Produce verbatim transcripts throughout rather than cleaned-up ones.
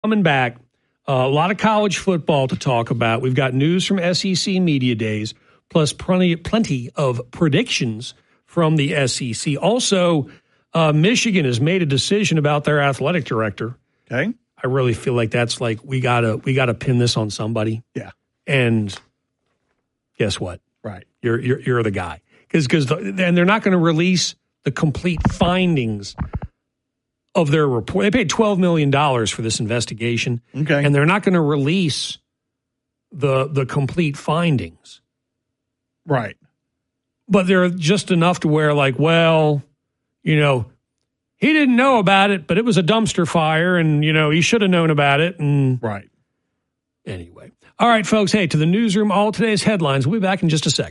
coming back. Uh, a lot of college football to talk about. We've got news from S E C Media Days, plus plenty, plenty of predictions from the S E C. Also, uh, Michigan has made a decision about their athletic director. Okay. I really feel like that's like we gotta we gotta pin this on somebody. Yeah. And guess what? Right. You're you're you're the guy. Because because and they're not going to release the complete findings of their report. They paid twelve million dollars for this investigation. Okay. And they're not going to release the the complete findings. Right. But they're just enough to where, like, well, you know, he didn't know about it, but it was a dumpster fire, and, you know, he should have known about it. And right. Anyway. All right, folks. Hey, to the newsroom, all today's headlines. We'll be back in just a sec.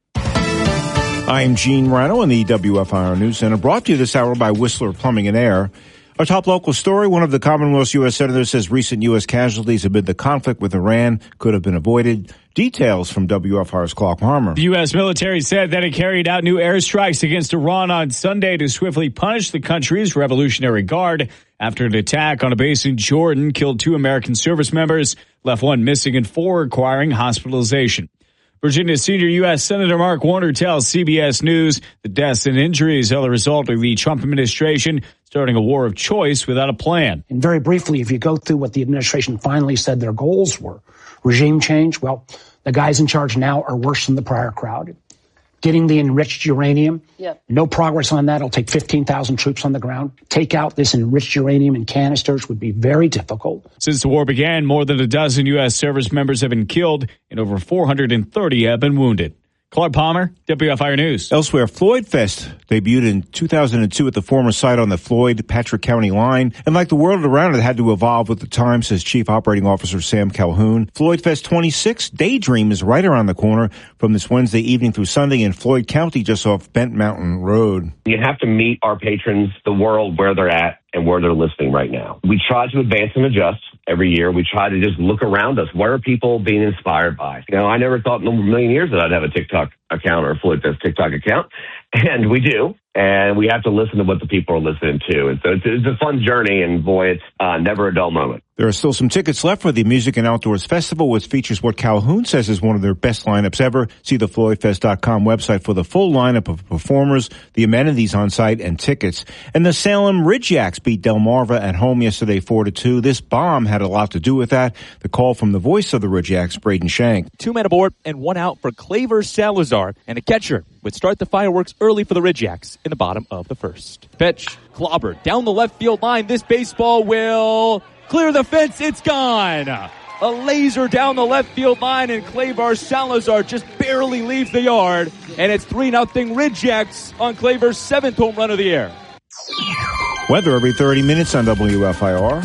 I'm Gene Rano in the W F I R News Center, brought to you this hour by Whistler Plumbing and Air. Our top local story, one of the Commonwealth's U S senators says recent U S casualties amid the conflict with Iran could have been avoided. Details from W F I R's Clark Harmer. The U S military said that it carried out new airstrikes against Iran on Sunday to swiftly punish the country's Revolutionary Guard after an attack on a base in Jordan killed two American service members, left one missing and four requiring hospitalization. Virginia's senior U S Senator Mark Warner tells C B S News the deaths and injuries are the result of the Trump administration starting a war of choice without a plan. And very briefly, if you go through what the administration finally said their goals were, regime change, well, the guys in charge now are worse than the prior crowd. Getting the enriched uranium, yep. No progress on that. It'll take fifteen thousand troops on the ground. Take out this enriched uranium in canisters would be very difficult. Since the war began, more than a dozen U S service members have been killed and over four hundred thirty have been wounded. Clark Palmer, W F I R News. Elsewhere, Floyd Fest debuted in two thousand two at the former site on the Floyd-Patrick County line. And like the world around it, had to evolve with the times, says Chief Operating Officer Sam Calhoun. Floyd Fest twenty-six, Daydream, is right around the corner from this Wednesday evening through Sunday in Floyd County, just off Bent Mountain Road. You have to meet our patrons, the world, where they're at and where they're listening right now. We try to advance and adjust every year. We try to just look around us. Where are people being inspired by? You know, I never thought in a million years that I'd have a TikTok account or a Floyd Fest TikTok account. And we do. And we have to listen to what the people are listening to. And so it's, it's a fun journey. And boy, it's uh, never a dull moment. There are still some tickets left for the Music and Outdoors Festival, which features what Calhoun says is one of their best lineups ever. See the floyd fest dot com website for the full lineup of performers, the amenities on site, and tickets. And the Salem Ridgeacs beat Delmarva at home yesterday four to two. This bomb had a lot to do with that. The call from the voice of the Ridgeacs, Braden Shank. Two men aboard and one out for Claver Salazar, and a catcher would start the fireworks early for the Ridgeacs in the bottom of the first. Pitch, clobber down the left field line. This baseball will clear the fence. It's gone. A laser down the left field line, and Claver Salazar just barely leaves the yard. And it's three nothing Ridgeacs on Claver's seventh home run of the year. Weather every thirty minutes on W F I R.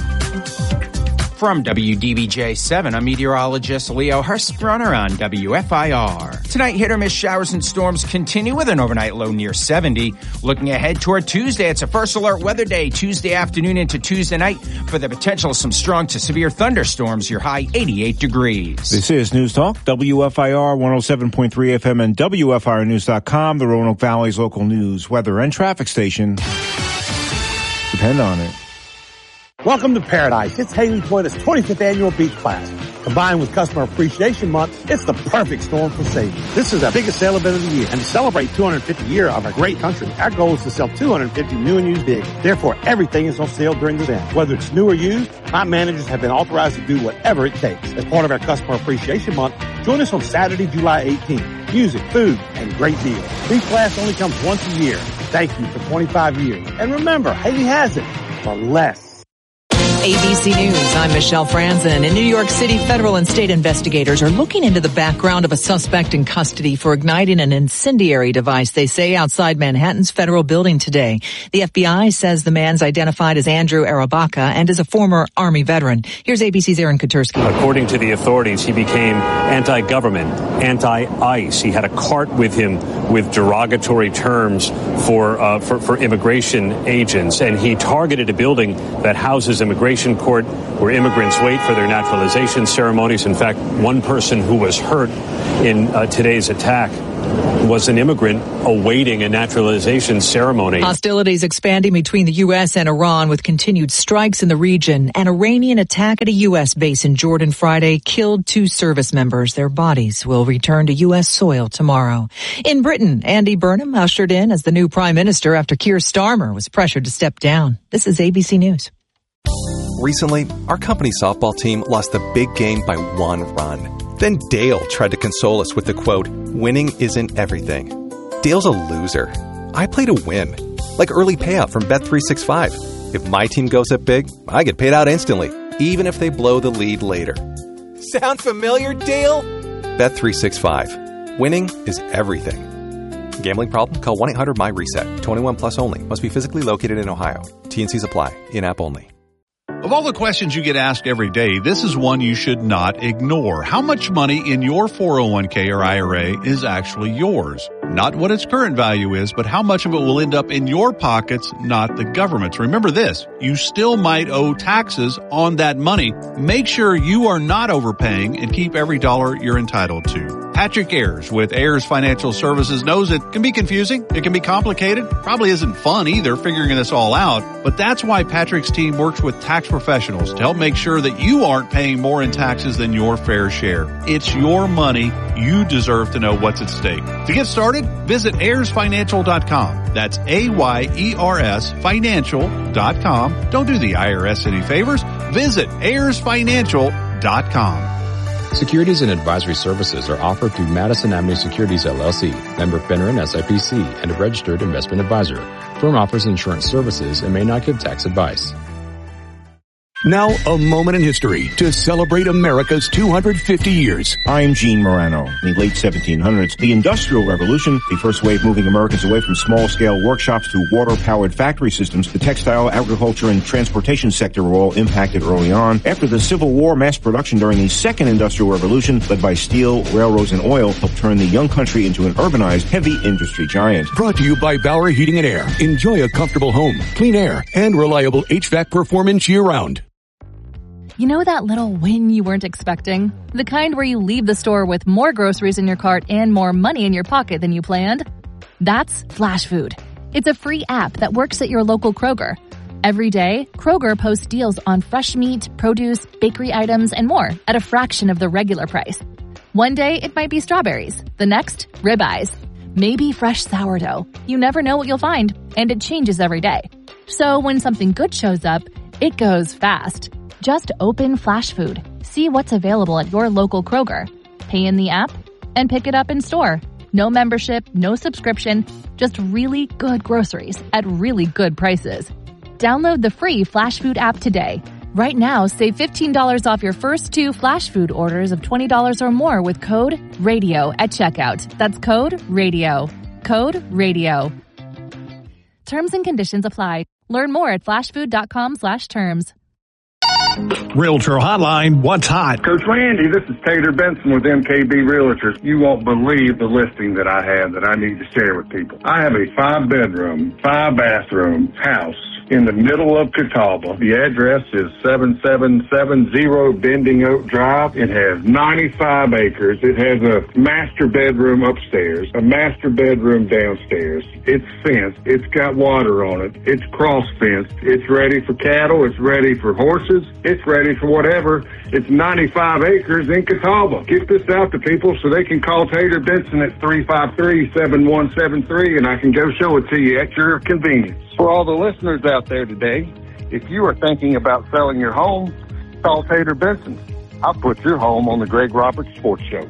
From W D B J seven, I'm meteorologist Leo Hurstrunner on W F I R. Tonight, hit or miss showers and storms continue with an overnight low near seventy. Looking ahead toward Tuesday, it's a first alert weather day Tuesday afternoon into Tuesday night for the potential of some strong to severe thunderstorms, your high eighty-eight degrees. This is News Talk, W F I R one oh seven point three F M and W F I R news dot com, the Roanoke Valley's local news, weather, and traffic station. Depend on it. Welcome to Paradise. It's Haley Toyota's twenty-fifth annual beach class. Combined with Customer Appreciation Month, it's the perfect storm for savings. This is our biggest sale event of the year. And to celebrate two hundred fifty years of our great country, our goal is to sell two hundred fifty new and used vehicles. Therefore, everything is on sale during the event. Whether it's new or used, my managers have been authorized to do whatever it takes. As part of our Customer Appreciation Month, join us on Saturday, July eighteenth. Music, food, and great deals. Beach class only comes once a year. Thank you for twenty-five years. And remember, Haley has it for less. A B C News, I'm Michelle Franzen. In New York City, federal and state investigators are looking into the background of a suspect in custody for igniting an incendiary device, they say, outside Manhattan's federal building today. The F B I says the man's identified as Andrew Arabaka and is a former Army veteran. Here's A B C's Aaron Katursky. According to the authorities, he became anti-government, anti-ICE. He had a cart with him with derogatory terms for, uh, for, for immigration agents, and he targeted a building that houses immigration court where immigrants wait for their naturalization ceremonies. In fact, one person who was hurt in uh, today's attack was an immigrant awaiting a naturalization ceremony. Hostilities expanding between the U S and Iran with continued strikes in the region. An Iranian attack at a U S base in Jordan Friday killed two service members. Their bodies will return to U S soil tomorrow. In Britain, Andy Burnham ushered in as the new prime minister after Keir Starmer was pressured to step down. This is A B C News. Recently, our company softball team lost the big game by one run. Then Dale tried to console us with the quote, "Winning isn't everything." Dale's a loser. I play to win. Like early payout from Bet three sixty-five. If my team goes up big, I get paid out instantly, even if they blow the lead later. Sound familiar, Dale? Bet three sixty-five. Winning is everything. Gambling problem? Call one eight hundred M Y reset. twenty-one plus only. Must be physically located in Ohio. T N Cs apply. In-app only. Of all the questions you get asked every day, this is one you should not ignore. How much money in your four oh one k or I R A is actually yours? Not what its current value is, but how much of it will end up in your pockets, not the government's. Remember this, you still might owe taxes on that money. Make sure you are not overpaying and keep every dollar you're entitled to. Patrick Ayers with Ayers Financial Services knows it can be confusing, it can be complicated, probably isn't fun either figuring this all out, but that's why Patrick's team works with tax professionals to help make sure that you aren't paying more in taxes than your fair share. It's your money. You deserve to know what's at stake. To get started, visit ayers financial dot com. That's A Y E R S financial dot com. Don't do the I R S any favors. Visit ayers financial dot com. Securities and advisory services are offered through Madison Avenue Securities, L L C, member FINRA and S I P C, and a registered investment advisor. Firm offers insurance services and may not give tax advice. Now, a moment in history to celebrate America's two hundred fifty years. I'm Gene Morano. In the late seventeen hundreds, the Industrial Revolution, the first wave moving Americans away from small-scale workshops to water-powered factory systems, the textile, agriculture, and transportation sector were all impacted early on. After the Civil War, mass production during the Second Industrial Revolution, led by steel, railroads, and oil, helped turn the young country into an urbanized, heavy industry giant. Brought to you by Bauer Heating and Air. Enjoy a comfortable home, clean air, and reliable H V A C performance year-round. You know that little win you weren't expecting? The kind where you leave the store with more groceries in your cart and more money in your pocket than you planned? That's Flash Food. It's a free app that works at your local Kroger. Every day, Kroger posts deals on fresh meat, produce, bakery items, and more at a fraction of the regular price. One day, it might be strawberries. The next, ribeyes. Maybe fresh sourdough. You never know what you'll find, and it changes every day. So when something good shows up, it goes fast. Just open Flash Food, see what's available at your local Kroger, pay in the app, and pick it up in store. No membership, no subscription, just really good groceries at really good prices. Download the free Flash Food app today. Right now, save fifteen dollars off your first two Flash Food orders of twenty dollars or more with code RADIO at checkout. That's code RADIO. Code RADIO. Terms and conditions apply. Learn more at flashfood.com slash terms. Realtor Hotline, what's hot? Coach Randy, this is Tater Benson with M K B Realtors. You won't believe the listing that I have that I need to share with people. I have a five-bedroom, five-bathroom house in the middle of Catawba. The address is seven seven seven zero Bending Oak Drive. It has ninety-five acres. It has a master bedroom upstairs, a master bedroom downstairs. It's fenced. It's got water on it. It's cross-fenced. It's ready for cattle. It's ready for horses. It's ready for whatever. It's ninety-five acres in Catawba. Get this out to people so they can call Tater Benson at three five three, seven one seven three, and I can go show it to you at your convenience. For all the listeners out there today, if you are thinking about selling your home, call Tater Benson. I'll put your home on the Greg Roberts Sports Show.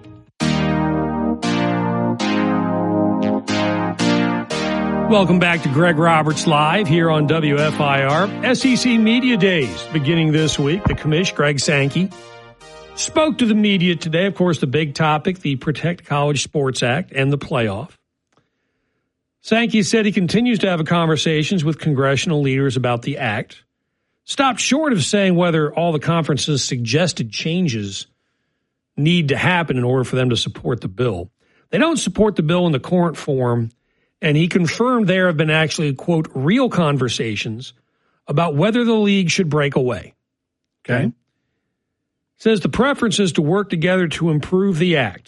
Welcome back to Greg Roberts Live here on W F I R. S E C Media Days beginning this week. The commish, Greg Sankey, spoke to the media today. Of course, the big topic, the Protect College Sports Act and the playoff. Sankey said he continues to have conversations with congressional leaders about the act. Stopped short of saying whether all the conference's suggested changes need to happen in order for them to support the bill. They don't support the bill in the current form, and he confirmed there have been actually, quote, real conversations about whether the league should break away. Okay? Mm-hmm. Says the preference is to work together to improve the act.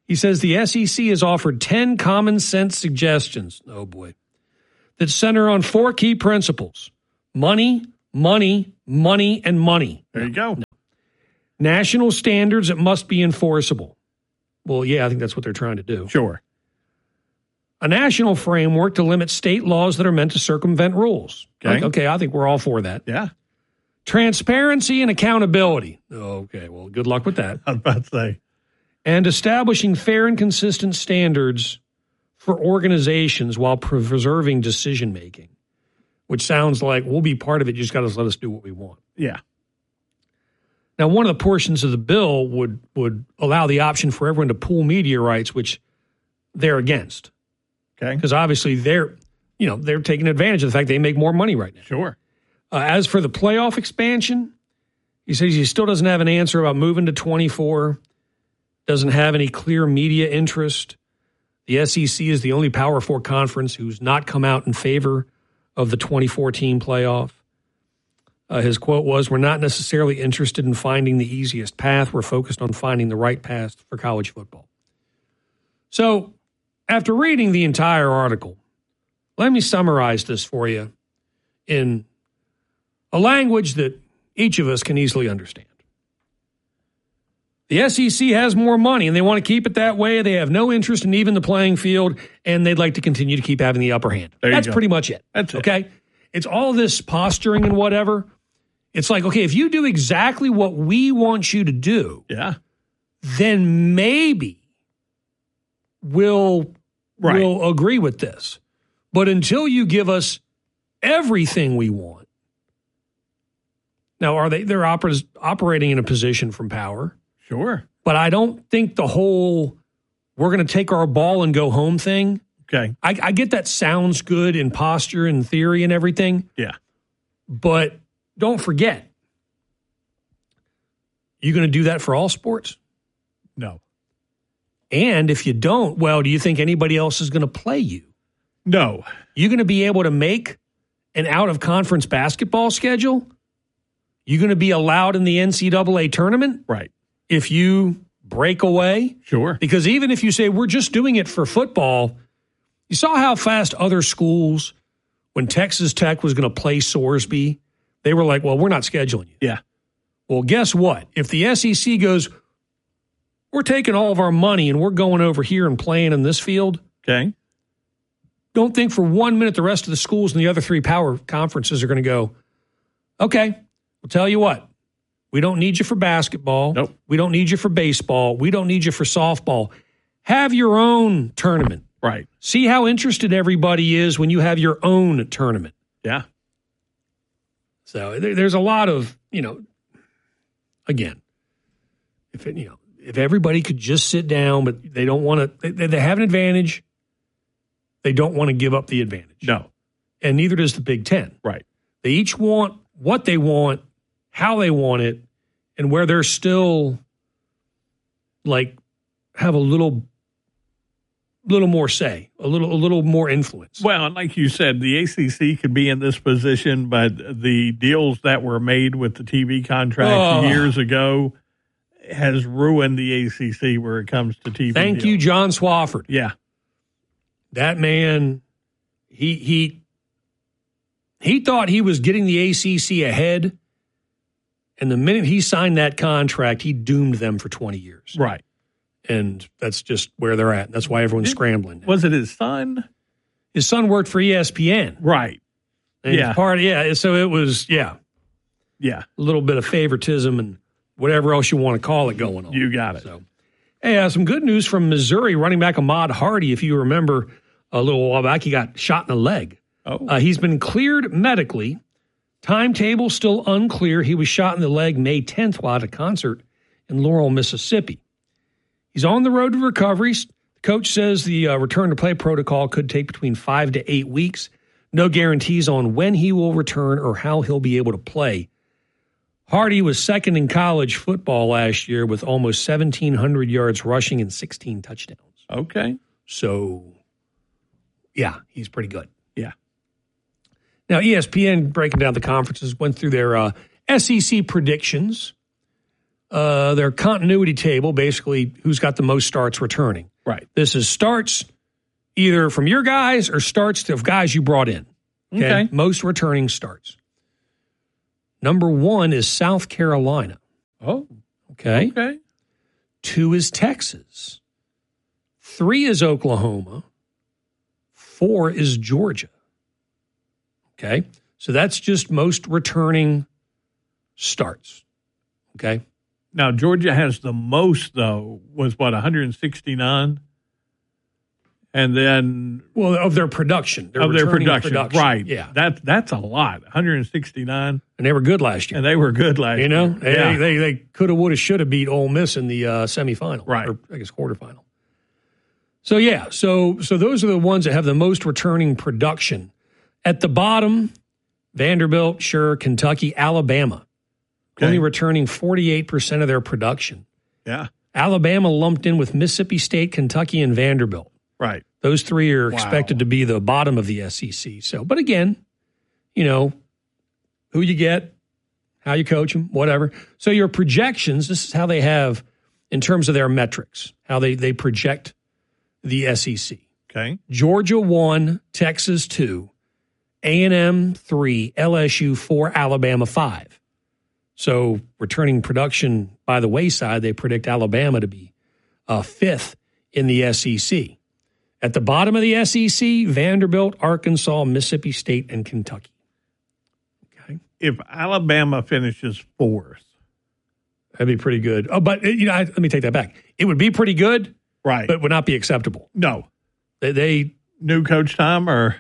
He says the S E C has offered ten common sense suggestions, oh boy, that center on four key principles: money, money, money, and money. There you go. No. National standards that must be enforceable. Well, yeah, I think that's what they're trying to do. Sure. A national framework to limit state laws that are meant to circumvent rules. Okay. Like, okay, I think we're all for that. Yeah. Transparency and accountability. Okay, well, good luck with that. I was about to say. And establishing fair and consistent standards for organizations while preserving decision-making, which sounds like we'll be part of it. You just got to let us do what we want. Yeah. Now, one of the portions of the bill would would allow the option for everyone to pool media rights, which they're against. Okay. Because obviously they're, you know, they're taking advantage of the fact they make more money right now. Sure. Uh, as for the playoff expansion, he says he still doesn't have an answer about moving to twenty-four, doesn't have any clear media interest. The S E C is the only Power Four conference who's not come out in favor of the twenty fourteen playoff. Uh, his quote was, "We're not necessarily interested in finding the easiest path. We're focused on finding the right path for college football." So, after reading the entire article, let me summarize this for you in a language that each of us can easily understand. The S E C has more money, and they want to keep it that way. They have no interest in even the playing field, and they'd like to continue to keep having the upper hand. There you That's go. pretty much it. That's it. Okay? It's all this posturing and whatever. It's like, okay, if you do exactly what we want you to do, yeah, then maybe we'll, Right. we'll agree with this. But until you give us everything we want, now are they they're oper- operating in a position from power? Sure. But I don't think the whole we're going to take our ball and go home thing. Okay. I, I get that sounds good in posture and theory and everything. Yeah. But don't forget, you going to do that for all sports? No. And if you don't, well, do you think anybody else is going to play you? No. You're going to be able to make an out-of-conference basketball schedule? You're going to be allowed in the N C double A tournament? Right. If you break away? Sure. Because even if you say, we're just doing it for football, you saw how fast other schools, when Texas Tech was going to play Sorsby, they were like, well, we're not scheduling you. Yeah. Well, guess what? If the S E C goes, we're taking all of our money and we're going over here and playing in this field. Okay. Don't think for one minute the rest of the schools in the other three power conferences are going to go, okay, we'll tell you what. We don't need you for basketball. Nope. We don't need you for baseball. We don't need you for softball. Have your own tournament. Right. See how interested everybody is when you have your own tournament. Yeah. So there, there's a lot of, you know, again, if it, you know, if everybody could just sit down, but they don't want to, they, they have an advantage. They don't want to give up the advantage. No. And neither does the Big Ten. Right. They each want what they want, how they want it, and where they're still like have a little little more say, a little a little more influence. Well, and like you said, the A C C could be in this position, but the deals that were made with the T V contract Oh. years ago has ruined the A C C where it comes to T V Thank deals. you, John Swofford. Yeah. That man, he he he thought he was getting the A C C ahead, and the minute he signed that contract, he doomed them for twenty years. Right. And that's just where they're at. That's why everyone's scrambling. Was it his son? His son worked for E S P N. Right. And Yeah. Part, yeah. So it was, yeah, Yeah. a little bit of favoritism and whatever else you want to call it going on. You got it. So, hey, uh, some good news from Missouri. Running back Ahmad Hardy, if you remember a little while back, he got shot in the leg. Oh. Uh, he's been cleared medically. Timetable still unclear. He was shot in the leg May tenth while at a concert in Laurel, Mississippi. He's on the road to recovery. The coach says the uh, return to play protocol could take between five to eight weeks. No guarantees on when he will return or how he'll be able to play. Hardy was second in college football last year with almost seventeen hundred yards rushing and sixteen touchdowns. Okay. So, yeah, he's pretty good. Yeah. Now, E S P N, breaking down the conferences, went through their uh, S E C predictions. uh, their continuity table, basically who's got the most starts returning. Right. This is starts either from your guys or starts of guys you brought in. Okay. Okay. Most returning starts. Number one is South Carolina. Oh. Okay. Okay. Two is Texas. Three is Oklahoma. Four is Georgia. Okay. So that's just most returning starts. Okay. Now, Georgia has the most, though, was what, one hundred sixty-nine? And then. Well, of their production. Their of their production. production. Right. Yeah. That, that's a lot. one hundred sixty-nine. And they were good last year. And they were good last you know? year. They, Yeah. they, they could have, would have, should have beat Ole Miss in the uh, semifinal. Right. Or, I guess, quarterfinal. So, yeah. So, so those are the ones that have the most returning production. At the bottom, Vanderbilt, sure, Kentucky, Alabama. Okay. Only returning forty-eight percent of their production. Yeah. Alabama lumped in with Mississippi State, Kentucky, and Vanderbilt. Right. Those three are Wow. expected to be the bottom of the S E C. So, but again, you know, who you get, how you coach them, whatever. So your projections, this is how they have in terms of their metrics, how they, they project the S E C. Okay. Georgia one, Texas two, A and M three, L S U four, Alabama five. So returning production by the wayside, they predict Alabama to be uh, fifth in the S E C. At the bottom of the S E C, Vanderbilt, Arkansas, Mississippi State, and Kentucky. Okay. If Alabama finishes fourth. That'd be pretty good. Oh, but you know, I, let me take that back. It would be pretty good, Right. but would not be acceptable. No. They, they New coach time or?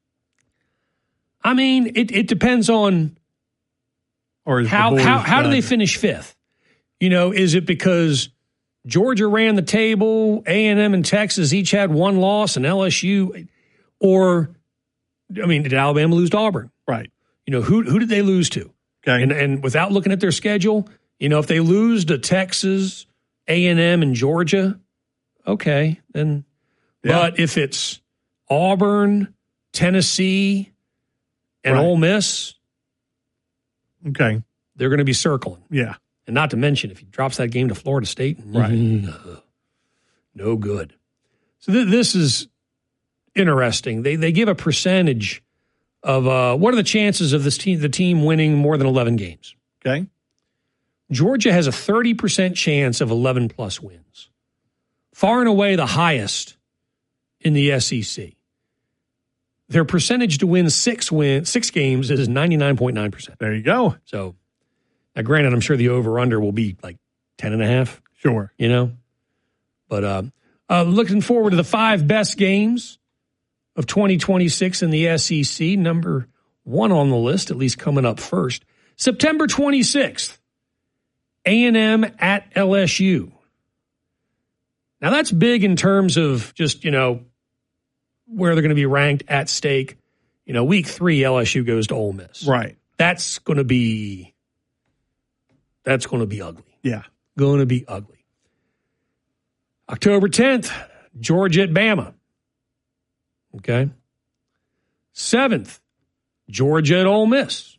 I mean, it, it depends on Or is how the how boys how do done? they finish fifth? You know, is it because Georgia ran the table, A and M and Texas each had one loss, and L S U, or I mean, did Alabama lose to Auburn? Right. You know, who who did they lose to? Okay. And and without looking at their schedule, you know, if they lose to Texas, A and M, and Georgia, okay, then. Yeah. But if it's Auburn, Tennessee, and Right. Ole Miss, Okay. they're going to be circling. Yeah. And not to mention, if he drops that game to Florida State, Right. mm, no good. So th- this is interesting. They they give a percentage of uh, what are the chances of this team, the team winning more than eleven games. Okay. Georgia has a thirty percent chance of eleven plus wins, far and away the highest in the S E C. Their percentage to win six win six games is ninety-nine point nine percent. There you go. So, now granted, I'm sure the over-under will be like ten and a half, Sure. you know. But uh, uh, looking forward to the five best games of twenty twenty-six in the S E C. Number one on the list, at least coming up first. September twenty-sixth, A and M at L S U. Now, that's big in terms of just, you know, where they're going to be ranked at stake. You know, week three, L S U goes to Ole Miss. Right. That's going to be, that's going to be ugly. Yeah. Going to be ugly. October tenth, Georgia at Bama. Okay. seventh, Georgia at Ole Miss.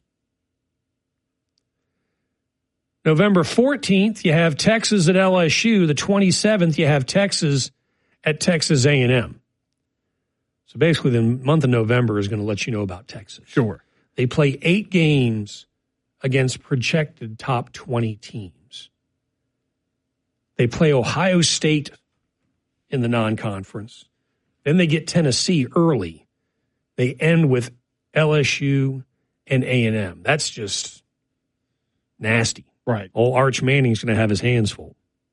November fourteenth, you have Texas at L S U. The twenty-seventh, you have Texas at Texas A and M. So basically, the month of November is going to let you know about Texas. Sure. They play eight games against projected top twenty teams. They play Ohio State in the non-conference. Then they get Tennessee early. They end with L S U and A and M. That's just nasty. Right. Old Arch Manning's going to have his hands full.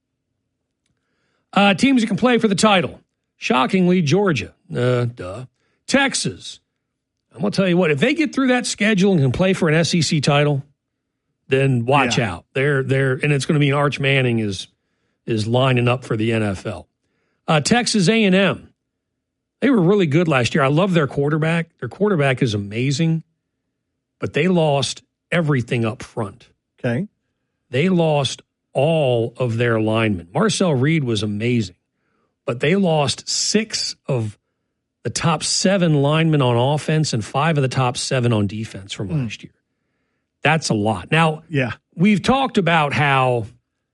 Uh, teams that can play for the title. Shockingly, Georgia. Uh, duh. Texas. I'm going to tell you what, if they get through that schedule and can play for an S E C title, then watch Yeah. out. They're, they're, and it's going to mean Arch Manning is, is lining up for the N F L. Uh, Texas A and M. They were really good last year. I love their quarterback. Their quarterback is amazing, but they lost everything up front. Okay. They lost all of their linemen. Marcel Reed was amazing, but they lost six of the top seven linemen on offense and five of the top seven on defense from Mm. last year. That's a lot. Now, Yeah. we've talked about how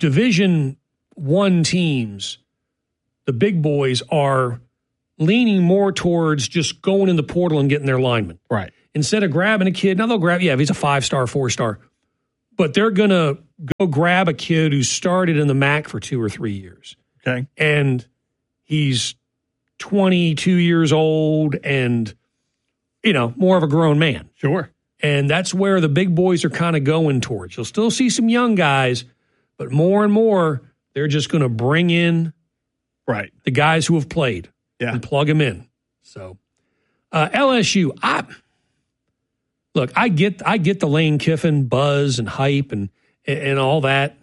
Division One teams, the big boys, are leaning more towards just going in the portal and getting their lineman. Right. Instead of grabbing a kid, now they'll grab, yeah, if he's a five-star, four-star, but they're going to go grab a kid who started in the M A C for two or three years. Okay. And he's twenty-two years old and, you know, more of a grown man. Sure. And that's where the big boys are kind of going towards. You'll still see some young guys, but more and more, they're just going to bring in right the guys who have played yeah. and plug them in. So uh, L S U, I look, I get I get the Lane Kiffin buzz and hype and and all that.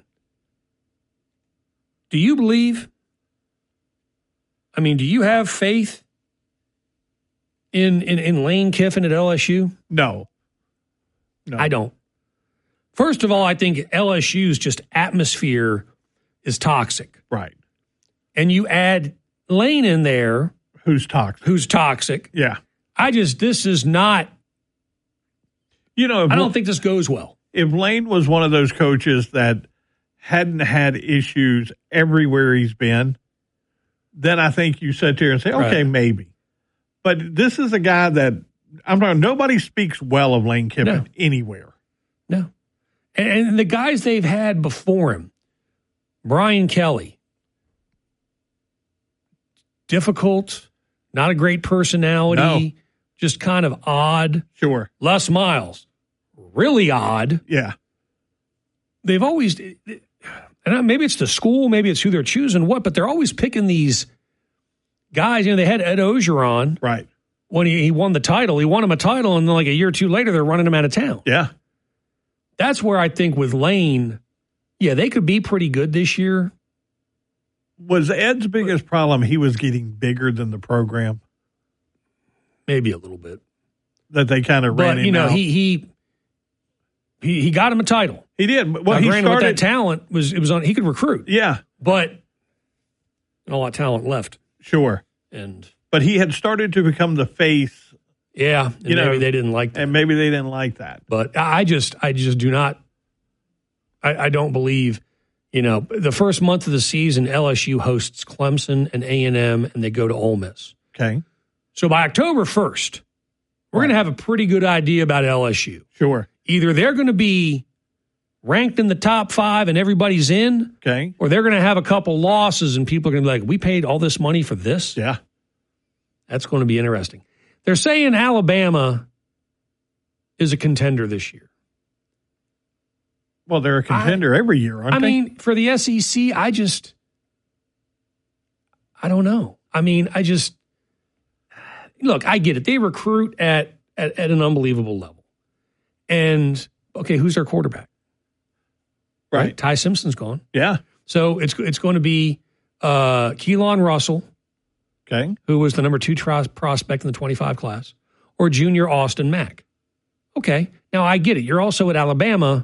Do you believe? I mean, do you have faith in in, in Lane Kiffin at L S U? No. No. I don't. First of all, I think L S U's just atmosphere is toxic. Right. And you add Lane in there. Who's toxic. Who's toxic. Yeah. I just, this is not, you know, I don't think this goes well. If Lane was one of those coaches that hadn't had issues everywhere he's been, then I think you sit there and say, okay, right. maybe. But this is a guy that, I'm not, nobody speaks well of Lane Kiffin no. anywhere. No. And, and the guys they've had before him, Brian Kelly, difficult, not a great personality, no. just kind of odd. Sure. Les Miles, really odd. Yeah. They've always, and maybe it's the school, maybe it's who they're choosing, what, but they're always picking these guys. You know, they had Ed Ogeron. Right. When he, he won the title, he won him a title, and then like a year or two later, they're running him out of town. Yeah. That's where I think with Lane, yeah, they could be pretty good this year. Was Ed's biggest problem he was getting bigger than the program? Maybe a little bit. That they kind of ran But, him you know, out. he, he he he got him a title. He did. Well, now, he granted, started, with that talent, was it was on, he could recruit. Yeah. But all that talent left. Sure. And But he had started to become the face. Yeah. And you maybe know, they didn't like that. And maybe they didn't like that. But I just I just do not I, I don't believe, you know, the first month of the season, L S U hosts Clemson and A and M, and they go to Ole Miss. Okay. So by October first, we're right. going to have a pretty good idea about L S U. Sure. Either they're going to be ranked in the top five and everybody's in, okay, or they're going to have a couple losses and people are going to be like, we paid all this money for this? Yeah. That's going to be interesting. They're saying Alabama is a contender this year. Well, they're a contender I, every year, aren't I they? I mean, for the S E C, I just, I don't know. I mean, I just, look, I get it. They recruit at, at, at an unbelievable level. And, okay, who's their quarterback? Right. right. Ty Simpson's gone. Yeah. So it's it's going to be uh, Keelan Russell, okay, who was the number two tros- prospect in the twenty-five class, or junior Austin Mack. Okay. Now, I get it. You're also at Alabama.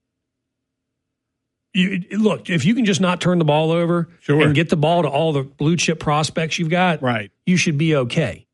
You, look, if you can just not turn the ball over sure. and get the ball to all the blue chip prospects you've got, right, you should be okay.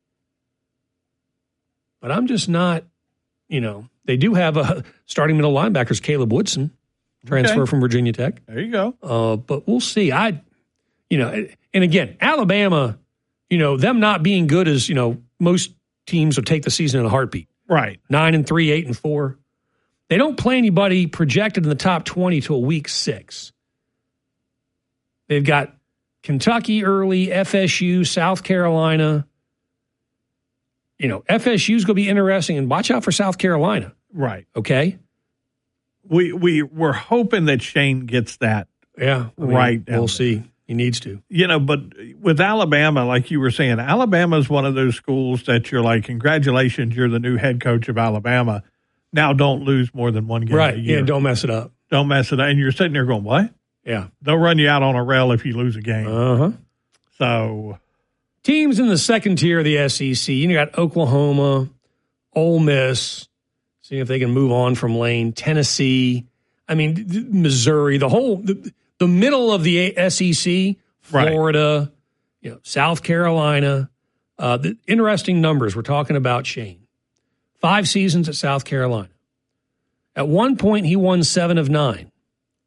But I'm just not, you know, they do have a starting middle linebackers, Caleb Woodson, transfer okay. from Virginia Tech. There you go. Uh, but we'll see. I, you know, and again, Alabama, you know, them not being good as, you know, most teams would take the season in a heartbeat. Right. Nine and three, eight and four. They don't play anybody projected in the top twenty till week six. They've got Kentucky early, F S U, South Carolina. You know, F S U's going to be interesting, and watch out for South Carolina. Right. Okay? We, we, we're hoping that Shane gets that yeah, I mean, right. We'll see. He needs to. You know, but with Alabama, like you were saying, Alabama is one of those schools that you're like, congratulations, you're the new head coach of Alabama. Now don't lose more than one game right. a year. Yeah, don't mess it up. Don't mess it up. And you're sitting there going, what? Yeah. They'll run you out on a rail if you lose a game. Uh-huh. So teams in the second tier of the S E C, you got Oklahoma, Ole Miss, see if they can move on from Lane, Tennessee, I mean, Missouri, the whole, the, the middle of the S E C, Florida, right. you know, South Carolina. Uh, the interesting numbers. We're talking about Shane. Five seasons at South Carolina. At one point, he won seven of nine.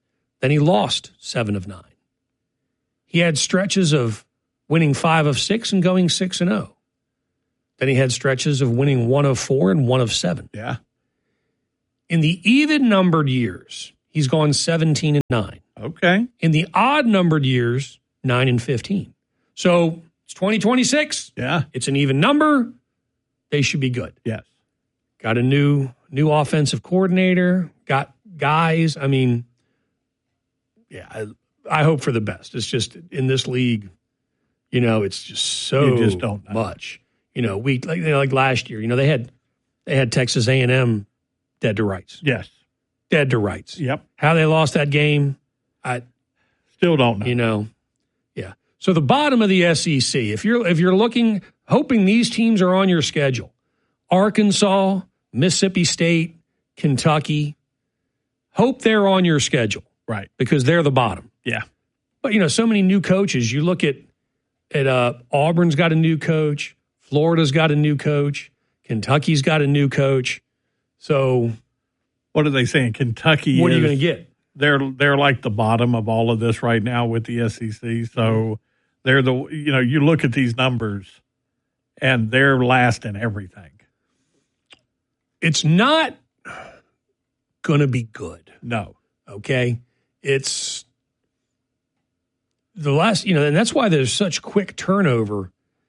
Then he lost seven of nine. He had stretches of winning five of six and going six and oh. Then he had stretches of winning one of four and one of seven. Yeah. In the even-numbered years, he's gone seventeen and nine. Okay. In the odd-numbered years, nine and fifteen. So it's twenty twenty-six. Yeah. It's an even number. They should be good. Yes. Got a new new offensive coordinator. Got guys. I mean, yeah, I, I hope for the best. It's just in this league, you know, it's just so you just don't know. much. You know, we like you know, like last year. You know, they had they had Texas A and M dead to rights. Yes, dead to rights. Yep. How they lost that game, I still don't know. You know, yeah. So the bottom of the S E C. If you're if you're looking, hoping these teams are on your schedule, Arkansas, Mississippi State, Kentucky, hope they're on your schedule, right? Because they're the bottom. Yeah. But you know, so many new coaches. You look at at uh, Auburn's got a new coach. Florida's got a new coach. Kentucky's got a new coach. So, what are they saying? Kentucky. What is, are you going to get? They're they're like the bottom of all of this right now with the S E C. So they're the you know you look at these numbers, and they're last in everything. It's not going to be good. No. Okay. It's the last, you know, and that's why there's such quick turnover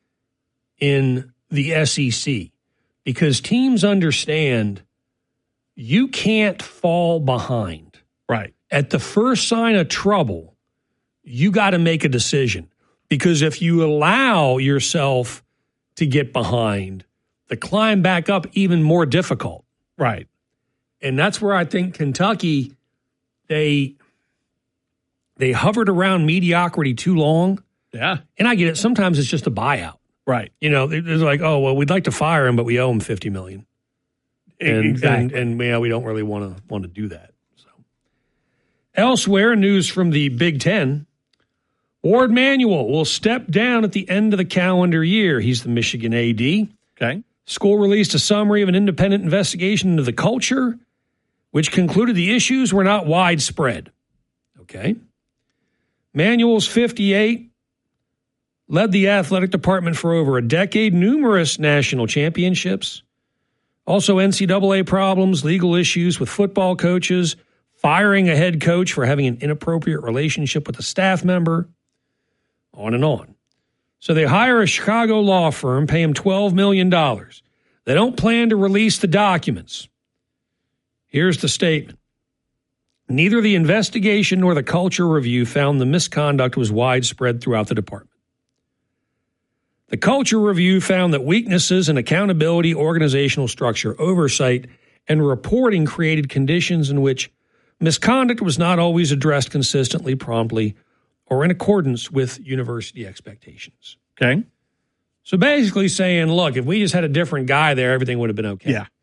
in the S E C, because teams understand you can't fall behind. Right. At the first sign of trouble, you got to make a decision, because if you allow yourself to get behind, the climb back up even more difficult. Right. And that's where I think Kentucky, they they hovered around mediocrity too long. Yeah. And I get it. Sometimes it's just a buyout. Right. You know, they're like, oh, well, we'd like to fire him, but we owe him fifty million dollars. And, exactly. And, and yeah, we don't really want to want to do that. So, elsewhere, news from the Big Ten. Ward Manuel will step down at the end of the calendar year. He's the Michigan A D. Okay. School released a summary of an independent investigation into the culture, which concluded the issues were not widespread. Okay. Manuel's fifty-eight, led the athletic department for over a decade, numerous national championships, also N C double A problems, legal issues with football coaches, firing a head coach for having an inappropriate relationship with a staff member, on and on. So they hire a Chicago law firm, pay him twelve million dollars. They don't plan to release the documents. Here's the statement. Neither the investigation nor the culture review found the misconduct was widespread throughout the department. The culture review found that weaknesses in accountability, organizational structure, oversight, and reporting created conditions in which misconduct was not always addressed consistently, promptly, or in accordance with university expectations. Okay. So basically saying, look, if we just had a different guy there, everything would have been okay. Yeah.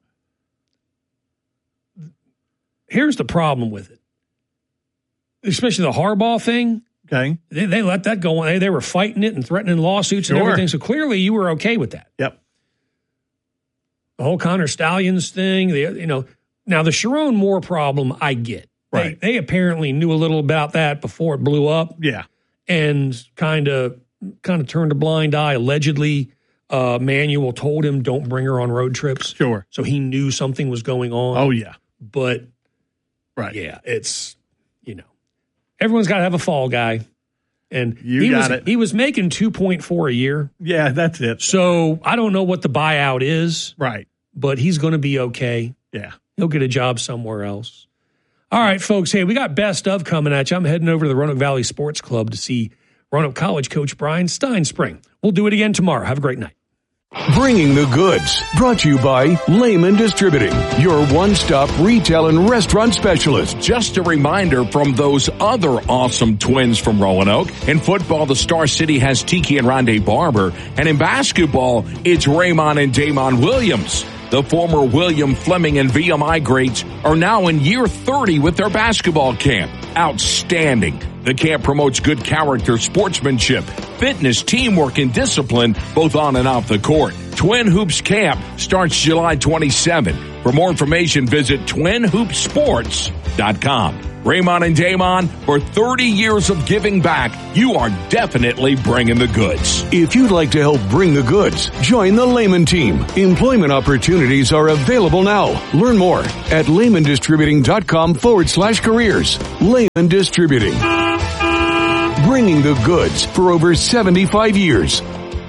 Here's the problem with it, especially the Harbaugh thing. Okay. They, they let that go on. They, they were fighting it and threatening lawsuits Sure. and everything. So clearly you were okay with that. Yep. The whole Connor Stallions thing, the, you know, now the Sharon Moore problem, I get. Right. They, they apparently knew a little about that before it blew up. Yeah. And kind of kind of turned a blind eye. Allegedly, uh, Manuel told him, don't bring her on road trips. Sure. So he knew something was going on. Oh, yeah. But, right. yeah, it's, you know, everyone's got to have a fall guy. And you he got was, it. He was making two point four a year. Yeah, that's it. So I don't know what the buyout is. Right. But he's going to be okay. Yeah. He'll get a job somewhere else. All right, folks. Hey, we got best of coming at you. I'm heading over to the Roanoke Valley Sports Club to see Roanoke College coach Brian Steinspring. We'll do it again tomorrow. Have a great night. Bringing the goods. Brought to you by Lehman Distributing, your one-stop retail and restaurant specialist. Just a reminder from those other awesome twins from Roanoke. In football, the Star City has Tiki and Rondé Barber. And in basketball, it's Raymond and Damon Williams. The former William Fleming and V M I greats are now in year thirty with their basketball camp. Outstanding. The camp promotes good character, sportsmanship, fitness, teamwork, and discipline, both on and off the court. Twin Hoops Camp starts July twenty-seventh. For more information, visit twin hoop sports dot com. Raymond and Damon, for thirty years of giving back, you are definitely bringing the goods. If you'd like to help bring the goods, join the Lehman team. Employment opportunities are available now. Learn more at Lehman Distributing dot com forward slash careers. Lehman Distributing. Bringing the goods for over seventy-five years.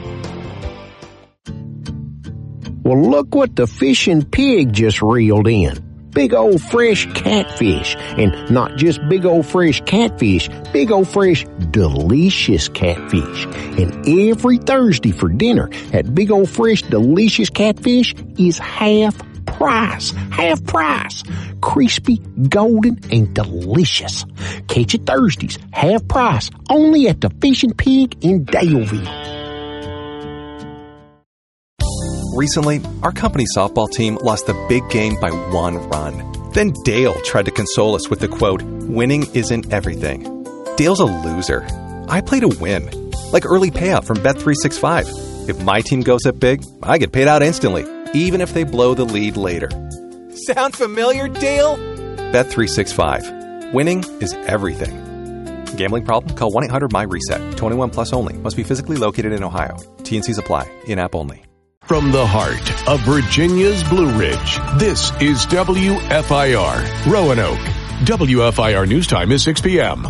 Well, look what the fishing pig just reeled in. Big old fresh catfish. And not just big old fresh catfish, big old fresh delicious catfish. And every Thursday for dinner at Big Old Fresh Delicious Catfish is half price. Half price. Crispy, golden, and delicious. Catch it Thursdays, half price, only at the Fishing Pig in Daleville. Recently, our company softball team lost the big game by one run. Then Dale tried to console us with the quote, "Winning isn't everything." Dale's a loser. I play to win. Like early payout from Bet three sixty-five. If my team goes up big, I get paid out instantly, even if they blow the lead later. Sound familiar, Dale? Bet three sixty-five. Winning is everything. Gambling problem? Call one eight hundred M Y reset. twenty-one plus only. Must be physically located in Ohio. T N Cs apply. In-app only. From the heart of Virginia's Blue Ridge, this is W F I R, Roanoke. W F I R News Time is six p.m.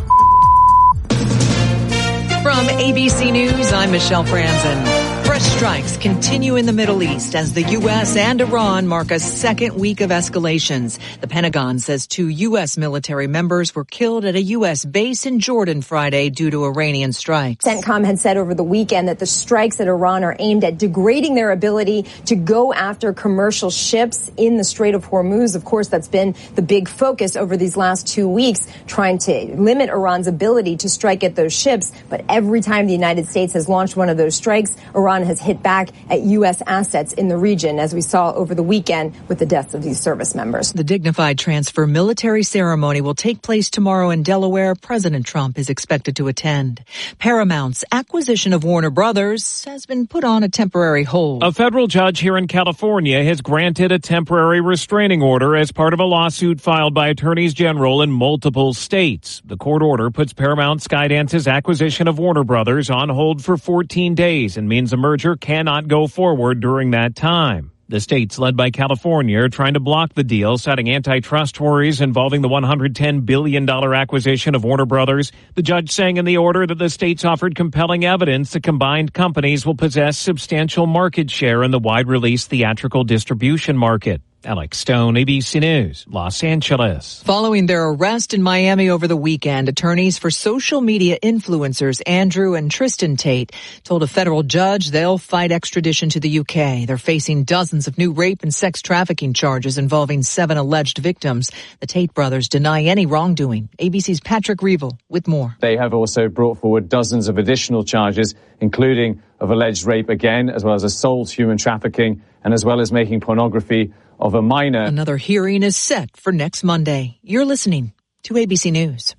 From A B C News, I'm Michelle Franzen. Fresh strikes continue in the Middle East as the U S and Iran mark a second week of escalations. The Pentagon says two U S military members were killed at a U S base in Jordan Friday due to Iranian strikes. CENTCOM had said over the weekend that the strikes at Iran are aimed at degrading their ability to go after commercial ships in the Strait of Hormuz. Of course, that's been the big focus over these last two weeks, trying to limit Iran's ability to strike at those ships. But every time the United States has launched one of those strikes, Iran has hit back at U S assets in the region, as we saw over the weekend with the deaths of these service members. The dignified transfer military ceremony will take place tomorrow in Delaware. President Trump is expected to attend. Paramount's acquisition of Warner Brothers has been put on a temporary hold. A federal judge here in California has granted a temporary restraining order as part of a lawsuit filed by attorneys general in multiple states. The court order puts Paramount Skydance's acquisition of Warner Brothers on hold for fourteen days and means the merger cannot go forward during that time. The states led by California are trying to block the deal, citing antitrust worries involving the one hundred ten billion dollars acquisition of Warner Brothers. The judge saying in the order that the states offered compelling evidence the combined companies will possess substantial market share in the wide-release theatrical distribution market. Alex Stone, A B C News, Los Angeles. Following their arrest in Miami over the weekend, attorneys for social media influencers Andrew and Tristan Tate told a federal judge they'll fight extradition to the U K. They're facing dozens of new rape and sex trafficking charges involving seven alleged victims. The Tate brothers deny any wrongdoing. A B C's Patrick Reevell with more. They have also brought forward dozens of additional charges, including of alleged rape again, as well as assault, human trafficking, and as well as making pornography of a minor. Another hearing is set for next Monday. You're listening to A B C News.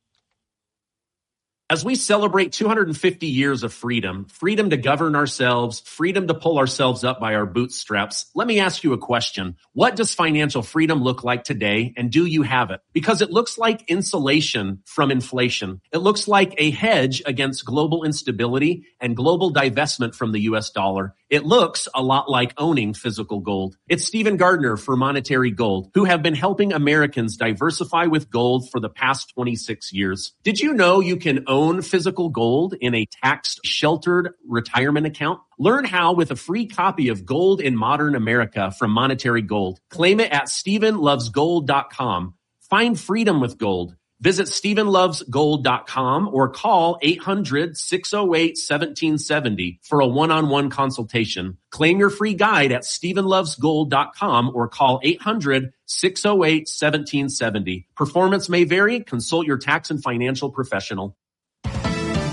As we celebrate two hundred fifty years of freedom, freedom to govern ourselves, freedom to pull ourselves up by our bootstraps, let me ask you a question. What does financial freedom look like today, and do you have it? Because it looks like insulation from inflation. It looks like a hedge against global instability and global divestment from the U S dollar. It looks a lot like owning physical gold. It's Stephen Gardner for Monetary Gold, who have been helping Americans diversify with gold for the past twenty-six years. Did you know you can own physical gold in a tax-sheltered retirement account? Learn how with a free copy of Gold in Modern America from Monetary Gold. Claim it at stephen loves gold dot com. Find freedom with gold. Visit stephen loves gold dot com or call eight hundred, six oh eight, one seven seven oh for a one-on-one consultation. Claim your free guide at stephen loves gold dot com or call eight hundred, six oh eight, one seven seven oh. Performance may vary. Consult your tax and financial professional.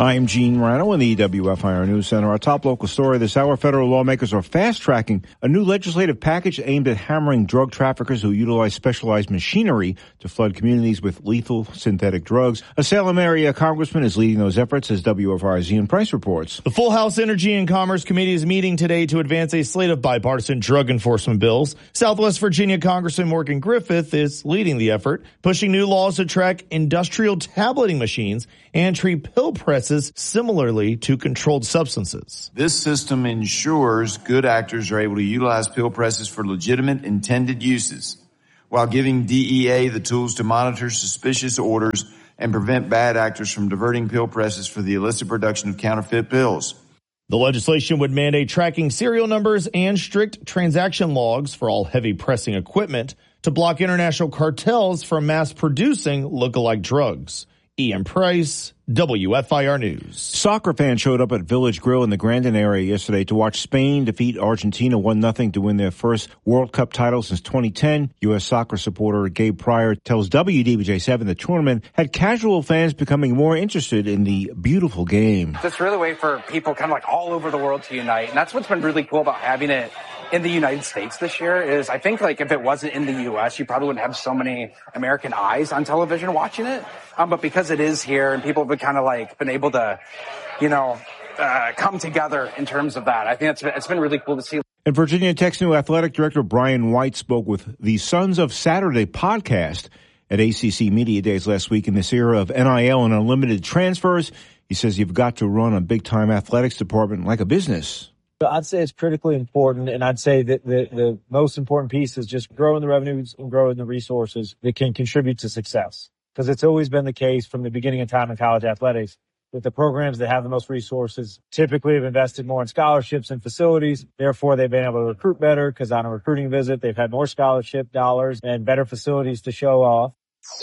I'm Gene Rano in the W F I R News Center. Our top local story this hour, federal lawmakers are fast-tracking a new legislative package aimed at hammering drug traffickers who utilize specialized machinery to flood communities with lethal synthetic drugs. A Salem area congressman is leading those efforts, as W F I R's Ian Price reports. The full House Energy and Commerce Committee is meeting today to advance a slate of bipartisan drug enforcement bills. Southwest Virginia Congressman Morgan Griffith is leading the effort, pushing new laws to track industrial tableting machines and treat pill presses similarly to controlled substances. This system ensures good actors are able to utilize pill presses for legitimate intended uses, while giving D E A the tools to monitor suspicious orders and prevent bad actors from diverting pill presses for the illicit production of counterfeit pills. The legislation would mandate tracking serial numbers and strict transaction logs for all heavy pressing equipment to block international cartels from mass producing lookalike drugs. Ian Price, W F I R News. Soccer fans showed up at Village Grill in the Grandin area yesterday to watch Spain defeat Argentina one nothing to win their first World Cup title since twenty ten. U S soccer supporter Gabe Pryor tells W D B J seven the tournament had casual fans becoming more interested in the beautiful game. It's really a way for people kind of like all over the world to unite, and that's what's been really cool about having it in the United States this year. Is I think like if it wasn't in the U S, you probably wouldn't have so many American eyes on television watching it. Um, but because it is here and people have kind of like been able to, you know, uh, come together in terms of that, I think it's been, it's been really cool to see. And Virginia Tech's new athletic director Brian White spoke with the Sons of Saturday podcast at A C C Media Days last week. In this era of N I L and unlimited transfers, he says you've got to run a big-time athletics department like a business. I'd say it's critically important, and I'd say that the, the most important piece is just growing the revenues and growing the resources that can contribute to success. Because it's always been the case from the beginning of time in college athletics that the programs that have the most resources typically have invested more in scholarships and facilities. Therefore, they've been able to recruit better because on a recruiting visit, they've had more scholarship dollars and better facilities to show off.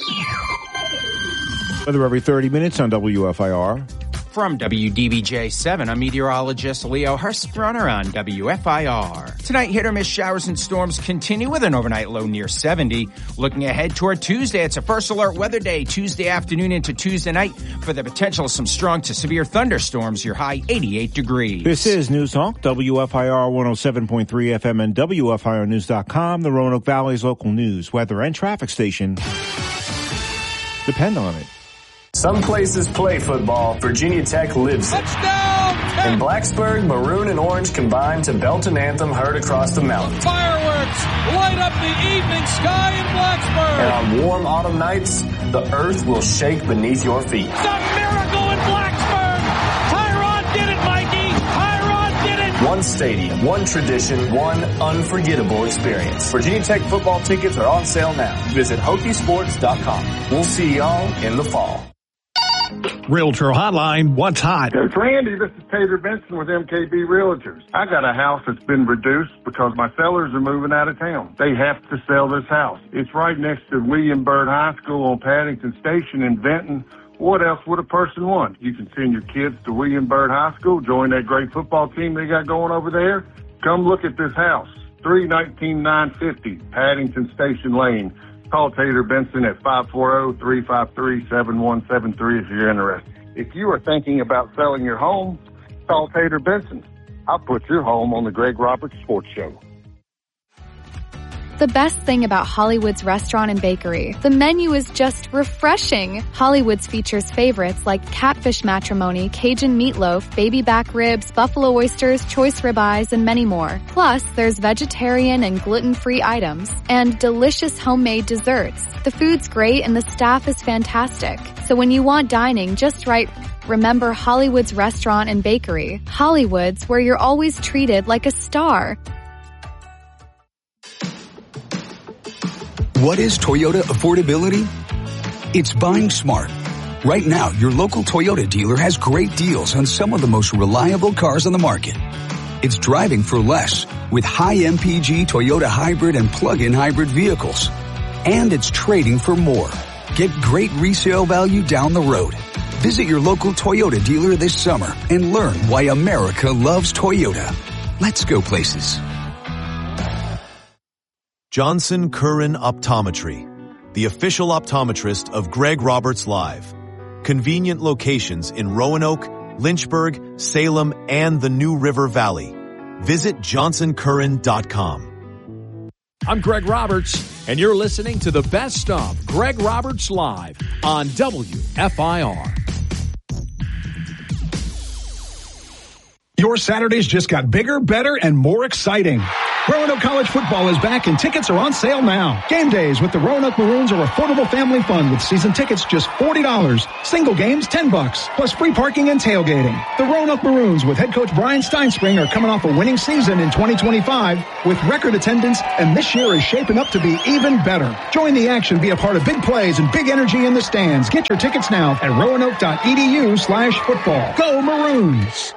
Weather every thirty minutes on W F I R. From W D B J seven, I'm meteorologist Leo Hurstrunner on W F I R. Tonight, hit or miss showers and storms continue with an overnight low near seventy. Looking ahead toward Tuesday, it's a first alert weather day Tuesday afternoon into Tuesday night for the potential of some strong to severe thunderstorms. Your high eighty-eight degrees. This is News Talk, W F I R one oh seven point three F M and W F I R news dot com, the Roanoke Valley's local news, weather, and traffic station. Depend on it. Some places play football. Virginia Tech lives it. Touchdown! In Blacksburg, maroon and orange combine to belt an anthem heard across the mountains. Fireworks light up the evening sky in Blacksburg. And on warm autumn nights, the earth will shake beneath your feet. It's a miracle in Blacksburg! Tyron did it, Mikey! Tyron did it! One stadium, one tradition, one unforgettable experience. Virginia Tech football tickets are on sale now. Visit Hokie Sports dot com. We'll see y'all in the fall. Realtor Hotline, what's hot? It's Randy. This is Tater Benson with M K B Realtors. I got a house that's been reduced because my sellers are moving out of town. They have to sell this house. It's right next to William Byrd High School on Paddington Station in Benton. What else would a person want? You can send your kids to William Byrd High School, join that great football team they got going over there. Come look at this house. three nineteen nine fifty Paddington Station Lane. Call Tater Benson at five four zero, three five three, seven one seven three if you're interested. If you are thinking about selling your home, call Tater Benson. I'll put your home on the Greg Roberts Sports Show. The best thing about Hollywood's Restaurant and Bakery, the menu is just refreshing. Hollywood's features favorites like catfish matrimony, Cajun meatloaf, baby back ribs, buffalo oysters, choice ribeyes, and many more. Plus, there's vegetarian and gluten-free items and delicious homemade desserts. The food's great and the staff is fantastic. So when you want dining just right, remember Hollywood's Restaurant and Bakery. Hollywood's, where you're always treated like a star. What is Toyota affordability? It's buying smart. Right now, your local Toyota dealer has great deals on some of the most reliable cars on the market. It's driving for less with high M P G Toyota hybrid and plug-in hybrid vehicles. And it's trading for more. Get great resale value down the road. Visit your local Toyota dealer this summer and learn why America loves Toyota. Let's go places. Johnson Curran Optometry, the official optometrist of Greg Roberts Live. convenient locations in Roanoke, Lynchburg, Salem, and the New River Valley. Visit johnson curran dot com. I'm Greg Roberts, and you're listening to the best of Greg Roberts Live on W F I R. Your Saturdays just got bigger, better, and more exciting. Roanoke College football is back and tickets are on sale now. Game days with the Roanoke Maroons are affordable family fun with season tickets just forty dollars. Single games, ten bucks, plus free parking and tailgating. The Roanoke Maroons with head coach Brian Steinspring are coming off a winning season in twenty twenty-five with record attendance, and this year is shaping up to be even better. Join the action, be a part of big plays and big energy in the stands. Get your tickets now at roanoke.edu slash football. Go Maroons!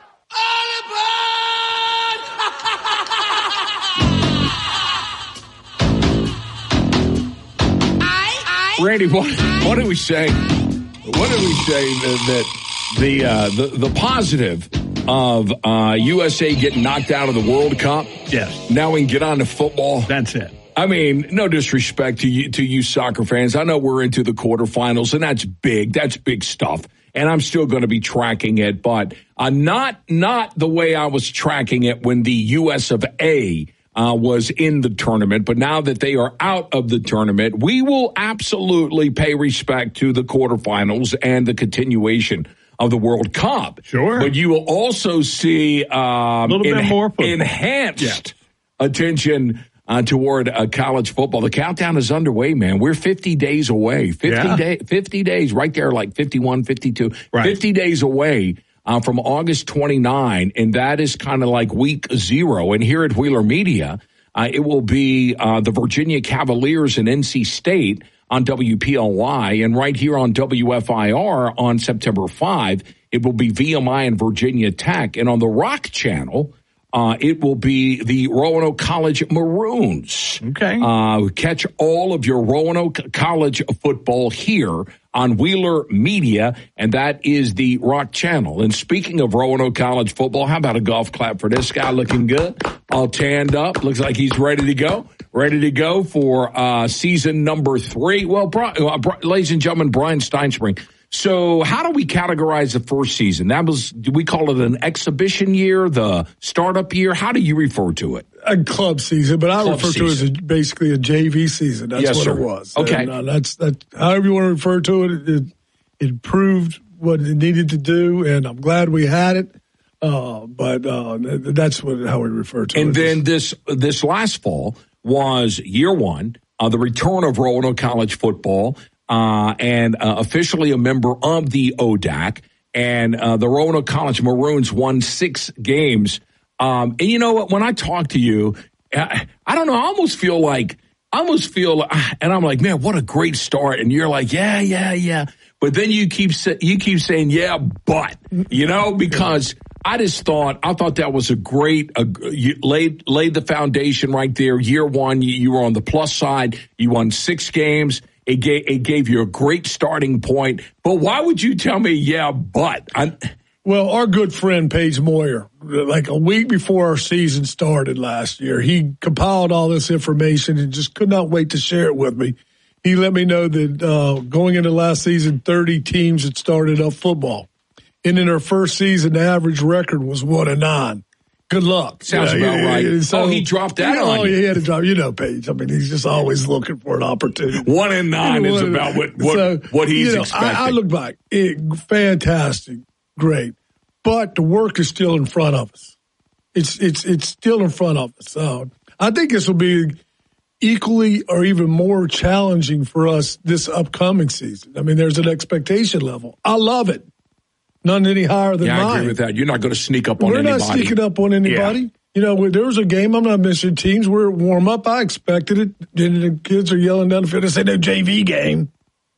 Randy, what, what do we say? What do we say that, that the, uh, the the positive of uh, U S A getting knocked out of the World Cup? Yes. Now we can get on to football. That's it. I mean, no disrespect to you, to you soccer fans. I know we're into the quarterfinals, and that's big. That's big stuff. And I'm still going to be tracking it, but uh, not not the way I was tracking it when the U S of A uh, was in the tournament. But now that they are out of the tournament, we will absolutely pay respect to the quarterfinals and the continuation of the World Cup. Sure. But you will also see um, a little bit en- more football. enhanced yeah. attention Uh, toward uh, college football. The countdown is underway, man. We're fifty days away. fifty, yeah. day, fifty days, right there, like fifty-one, fifty-two. Right. fifty days away uh, from August twenty-ninth, and that is kind of like week zero. And here at Wheeler Media, uh, it will be uh, the Virginia Cavaliers and N C State on W P L Y, and right here on W F I R on September fifth, it will be V M I and Virginia Tech. And on the Rock Channel, Uh, it will be the Roanoke College Maroons. Okay. Uh, catch all of your Roanoke College football here on Wheeler Media, and that is the Rock Channel. And speaking of Roanoke College football, how about a golf clap for this guy looking good? All tanned up. Looks like he's ready to go. Ready to go for uh, season number three. Well, Bri- uh, Bri- ladies and gentlemen, Brian Steinspring. So how do we categorize the first season? That was, do we call it an exhibition year, the startup year? How do you refer to it? A club season, but I Club refer to it as a, basically a J V season. That's Yes, what sir. it was. Okay. And, uh, that's that. However you want to refer to it, it, it proved what it needed to do, and I'm glad we had it. Uh, but uh, that's what how we refer to And it. then this this last fall was year one, uh, the return of Roanoke College football. Uh, and uh, officially a member of the O D A C. And uh, the Roanoke College Maroons won six games. Um, and you know what? When I talk to you, I, I don't know. I almost feel like, I almost feel, and I'm like, man, what a great start. And you're like, yeah, yeah, yeah. But then you keep you keep saying, yeah, but, you know, because I just thought, I thought that was a great, a, you laid, laid the foundation right there. Year one, you, you were on the plus side. You won six games. It gave, it gave you a great starting point. But why would you tell me, yeah, but? I'm, well, our good friend Paige Moyer, like a week before our season started last year, he compiled all this information and just could not wait to share it with me. He let me know that uh, going into last season, thirty teams had started up football. And in our first season, the average record was one and nine. Good luck. Sounds yeah, about yeah, right. yeah. So, oh, he dropped that you know, on oh, you. He had to drop. You know, Paige. I mean, he's just always looking for an opportunity. One and nine you know, is one about what what, so, what he's you know, expecting. I, I look back. It, fantastic. Great. But the work is still in front of us. It's it's it's still in front of us. So I think this will be equally or even more challenging for us this upcoming season. I mean, there's an expectation level. I love it. None any higher than yeah, mine. I agree with that. You're not going to sneak up on We're anybody. not sneaking up on anybody. Yeah. You know, there was a game, I'm not missing teams. We're at warm up. I expected it. And the kids are yelling down the field and say, no J V game.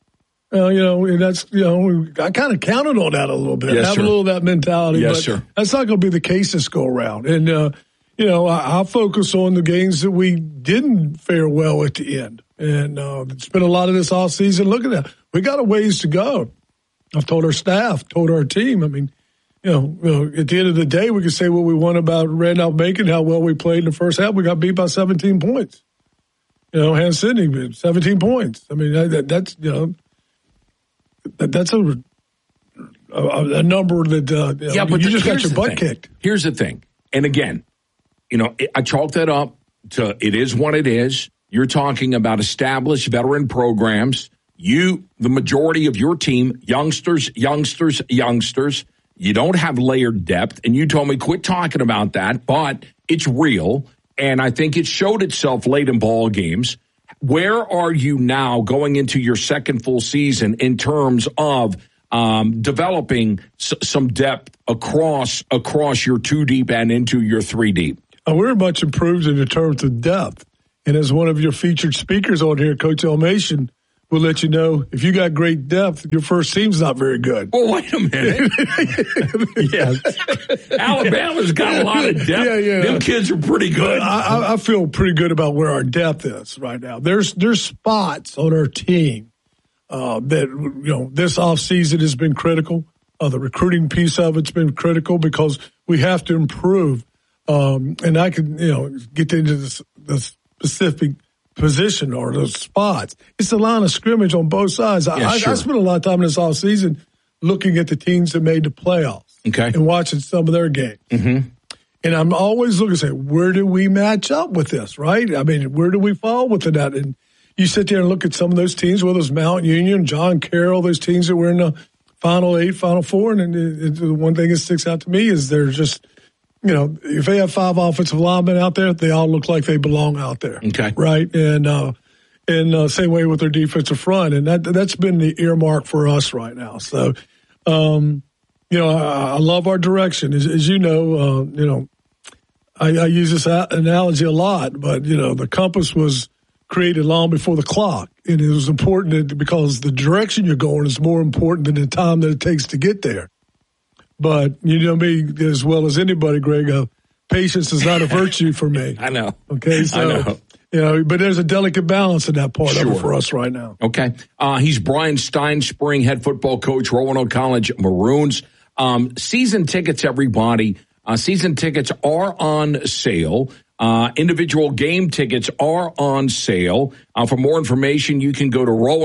Uh, you know, and that's, you know, I kind of counted on that a little bit. Yes, Have sir. a little of that mentality. Yes, but sir. That's not going to be the case this go around. And, uh, you know, I, I'll focus on the games that we didn't fare well at the end. And uh, spent a lot of this off season looking at. We got a ways to go. I've told our staff, told our team. I mean, you know, you know, at the end of the day, we can say what we want about Randolph-Macon, how well we played in the first half. We got beat by seventeen points. You know, Hans Sidney, seventeen points. I mean, that, that's, you know, that's a a, a number that uh, you, yeah, know, but you the, just got your butt thing. kicked. Here's the thing, and again, you know, I chalk that up to it is what it is. You're talking about established veteran programs. You, the majority of your team, youngsters, youngsters, youngsters. You don't have layered depth, and you told me quit talking about that, but it's real, and I think it showed itself late in ball games. Where are you now going into your second full season in terms of um, developing s- some depth across across your two deep and into your three deep? Uh, we're much improved in terms of depth, and as one of your featured speakers on here, Coach Elmation, we'll let you know if you got great depth, your first team's not very good. Well, wait a minute. yeah. Alabama's got a lot of depth. Yeah, yeah. Them kids are pretty good. I, I feel pretty good about where our depth is right now. There's there's spots on our team uh, that, you know, this offseason has been critical. Uh, the recruiting piece of it's been critical because we have to improve. Um, and I can, you know, get into the, the specific position or those spots. It's the line of scrimmage on both sides. Yeah, I, sure. I spent a lot of time this offseason looking at the teams that made the playoffs okay. and watching some of their games. Mm-hmm. And I'm always looking to say, where do we match up with this, right? I mean, where do we fall within that? And you sit there and look at some of those teams, whether it's Mount Union, John Carroll, those teams that were in the Final Eight, Final Four, and it, it, the one thing that sticks out to me is they're just, you know, if they have five offensive linemen out there, they all look like they belong out there. Okay. Right? And uh, and uh, same way with their defensive front. And that, that's been the earmark for us right now. So, um, you know, I, I love our direction. As, as you know, uh, you know, I, I use this analogy a lot, but, you know, the compass was created long before the clock. And it was important that, because the direction you're going is more important than the time that it takes to get there. But you know me as well as anybody, Greg, uh, patience is not a virtue for me. I know. Okay, so, I know. You know, but there's a delicate balance in that part Sure. of it for us right now. Okay. Uh, he's Brian Steinspring, head football coach, Roanoke College Maroons. Um, season tickets, everybody. Uh, season tickets are on sale. Uh, individual game tickets are on sale. Uh, for more information, you can go to